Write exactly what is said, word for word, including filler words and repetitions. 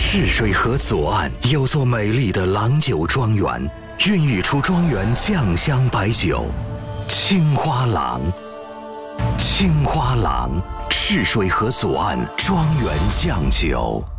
赤水河左岸有座美丽的郎酒庄园，孕育出庄园酱香白酒青花郎。青花郎，赤水河左岸庄园酱酒。